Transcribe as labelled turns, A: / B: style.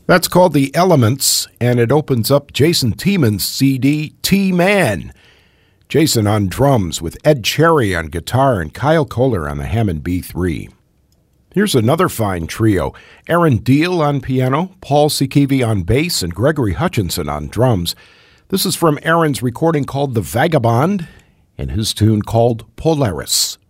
A: That's called The Elements, and it opens up Jason Tieman's CD, T-Man. Jason on drums with Ed Cherry on guitar and Kyle Kohler on the Hammond B3. Here's another fine trio. Aaron Deal on piano, Paul Sikivi on bass, and Gregory Hutchinson on drums. This is from Aaron's recording called The Vagabond and his tune called Polaris.